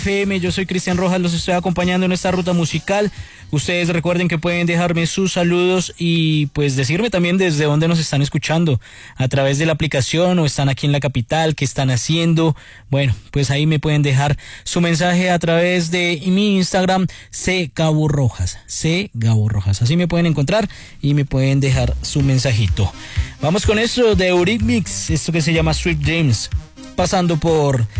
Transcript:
FM, yo soy Cristian Rojas, los estoy acompañando en esta ruta musical. Ustedes recuerden que pueden dejarme sus saludos y pues decirme también desde dónde nos están escuchando, a través de la aplicación o están aquí en la capital, qué están haciendo. Bueno, pues ahí me pueden dejar su mensaje a través de mi Instagram, cgaborrojas, cgaborrojas. Así me pueden encontrar y me pueden dejar su mensajito. Vamos con esto de Eurythmics, esto que se llama Sweet Dreams, pasando por